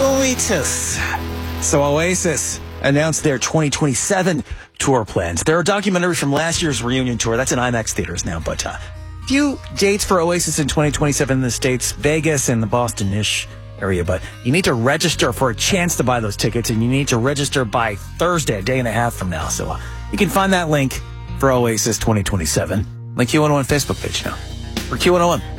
Oasis. So Oasis announced their 2027 tour plans. There are documentaries from last year's reunion tour. That's in IMAX theaters now, but few dates for Oasis in 2027 in the States, Vegas and the Boston-ish area, but you need to register for a chance to buy those tickets, and you need to register by Thursday, a day and a half from now. So you can find that link for Oasis 2027 on the Q101 Facebook page now. For Q101.